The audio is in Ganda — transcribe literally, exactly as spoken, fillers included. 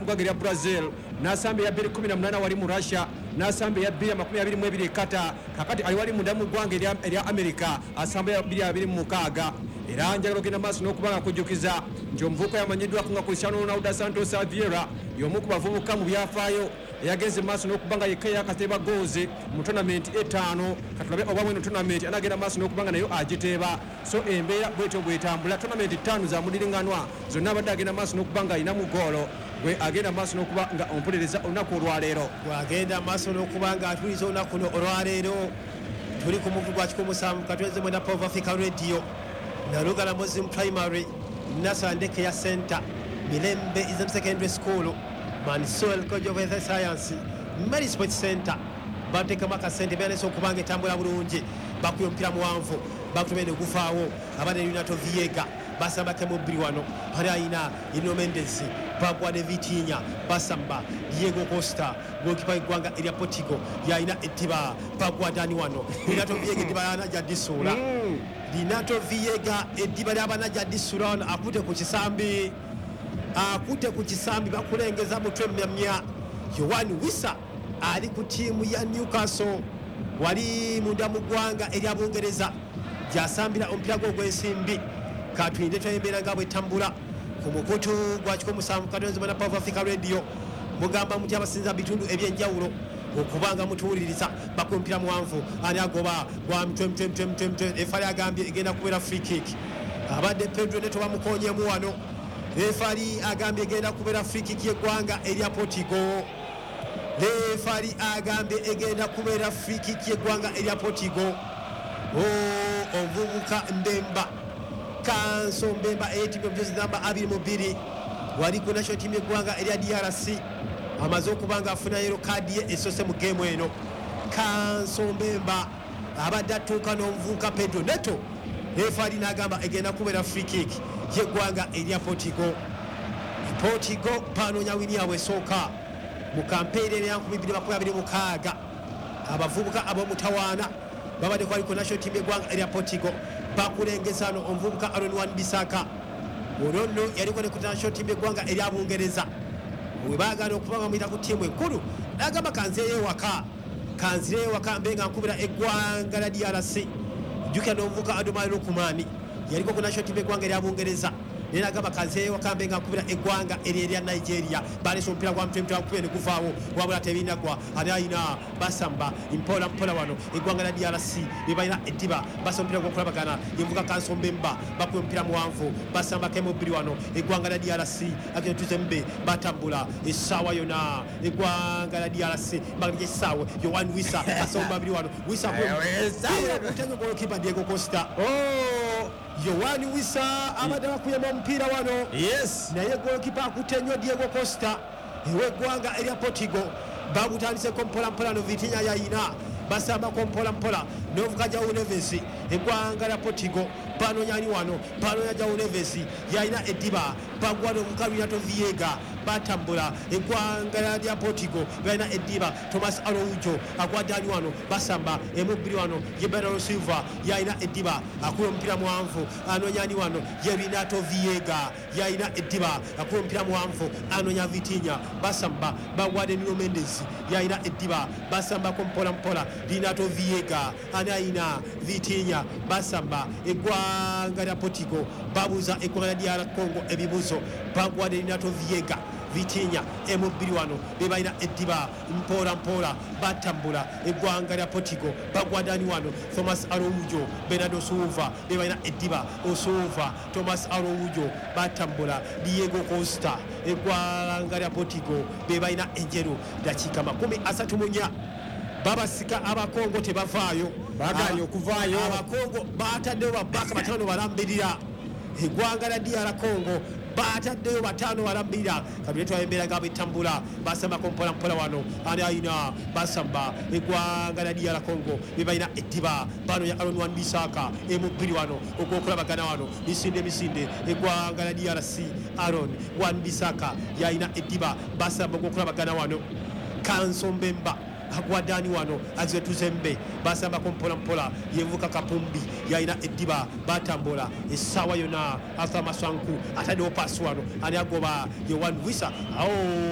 mugwanga ya Brazil nasamba ya two thousand eighteen wali mu Russia nasamba ya two thousand twenty-two Qatar kakati ali wali munda mu gwanga erya America asamba ya two thousand twenty-six era njagala okugenda maaso n'okubanga kujjukiza nti omuvubuka yamanyiddwako nga Cristiano Ronaldo Santos Aveira y'omu ku bavubuka mu byafaayo yagenze maaso n'okubanga yekka yakateba goozi mu tournament etaano katulabe oba mweno tournament anagenda maaso n'okubanga nayo agiteeba so embeera bwetyo bwetambula tournament ttaano za mudiringanwa zonna abadde agenda maaso n'okubanga alinamu goolo gwe agenda maaso n'okuba nga ompulereza olunaku olwaleero gwagenda maaso n'okuba nga atuliza olunaku olwaleero tuli ku muvu gwa kikumi musanvu katweze mwenda Pov Africa Radio Nalugala Muslim Primary Nasandeke ya Center Milembe Islam Secondary School Mansol College of Health Science Mary Sports Center bateka maka center bene so kubanga etambula bulungi bakuyo mpira muwanvu bakutumene gufaawo abane Renato Viega basamba ke mubiri wano hari aina Ino Mendes bagwa de Vitinha basamba Diego Costa gokipa igwanga elia Portugal ya ina etiba bagwa dani wano Renato Viega etiba ana jadisula mm. Renato Viega etiba abana jadisula akute ku kisambi akute ku kisambi bakulengeza mutwe myamya Yohani Wissa ali ku timu ya Newcastle wali munda mugwanga elia Bungereza jasambira ompira gwo gwesimbi katwinde twembera ngabwe tambula ku mukutu gwa kikomu musanvu katonze mana Pov Africa Radio mugamba muti abasinza bitundu ebyenjawulo okubanga mutuwuliriza bakumpira muwanvu ani agoba gwa mtwe mtwe mtwe mtwe mtwe efali agambye egenda kubera free kick abadde Pedro Neto bamukonyemu wano efali agambye egenda kubera free kick y'eggwanga erya Portugal efali agambye egenda kubera free kick y'eggwanga erya Portugal oh ovubuka Mbemba Kanso Mbemba eighty of just number abiri mubiri wali ku national team y'eggwanga erya D R C amaze okubanga afuna yellow card ye esose mu game eno Kanso Mbemba abadde atuuka n'omuvubuka Pedro Neto efali n'agamba egenda kubera free kick y'eggwanga erya Portugal Portugal panoonya wini yaabwe esooka mu kampeera ya nkumi bbiri makumi abiri mu mukaaga abavubuka ab'omutawaana babadde kwali ku national team y'eggwanga erya Portugal bakulengeza no omuvubuka Aaron Wan-Bissaka olonno yaliko ne ku national team y'eggwanga erya Bungereza we baagala okubanga muyita ku tiimu enkulu n'agamba kanzeeyo ewaka kanzireyo ewaka mbe nga nkubira eggwanga la D R C jjukira n'omuvubuka Adomai Lokumani yaliko ku national team y'eggwanga erya Bungereza nena agamba kanzeeyo ewaka mbe nga nkubira eggwanga eryo erya Nigeria baleese omupiira gwa mutwe mutwe bakubire ne guvaawo wabula tebinagwa ani ayina basamba mpola mpola wano eggwanga la D R C be balina eddiba basa omupiira gw'okulabagana yemuvuka Kanso Mbemba bakuba omupiira muwanvu basamba kemubiri wano eggwanga la D R C agenda tuzembe batambula essaawa yona eggwanga la D R C mbagalija essaawa Yohani Wissa asomba babiri wano Wissa kutenga golokipa Diego Costa oh Yohani Wissa abadde bakuyema omupiira wano yes naye golokipa akutenyo Diego Costa eweggwanga erya Portugal babutandiseko mpola mpola no Vitinha yayina basambako mpola mpola novuka João Neves eggwanga lya Portugal panonyani wano panonya João Neves yayina eddiba bagwa novuka Renato Viega batambula eggwanga lya Portugal bayina eddiba Thomas Araujo agwadani wano basamba emubiri wano ye Bernardo Silva yayina eddiba akuba omupiira muwanvu anonyani wano ye Renato Viega yayina eddiba akuba omupiira muwanvu anonya Vitinha basamba bagwade Nuno Mendes yayina eddiba basambako mpola mpola Renato Viega anayina Vitinha basamba eggwanga lya Portugal babuza eggwanga lya D R Congo ebibuzo bagwade Renato Viega Vitinha emubiri wano bebalina eddiba mpola mpola batambula eggwanga lya Portugal bagwadani wano Thomas Araujo Bernardo Silva bebalina eddiba Silva Thomas Araujo batambula Diego Costa eggwanga lya Portugal bebalina enjeru dakika makumi asatu mu nnya babasika abakongo tebavaayo baganye okuvaayo abakongo bataddeyo babaka batano balambirira eggwanga lya D R Congo bataddeyo batano balambirira kabineto ayembera nga bitambula basamba kompola mpola wano ani ayina basamba eggwanga lya D R Congo bebalina eddiba bano ya Aaron Wan-Bissaka emubiri wano ogwokulabagana wano misinde misinde eggwanga lya D R C Aaron Wan-Bissaka yayina eddiba basamba ogwokulabagana wano Kanso Mbemba agwadani wano azwe tuzembe basamba kompola mpola yevuka Kapumbi yayina eddiba batambula essaawa yona Arthur Maswanku ataddewo paasi wano ani agoba Yohani Wissa awo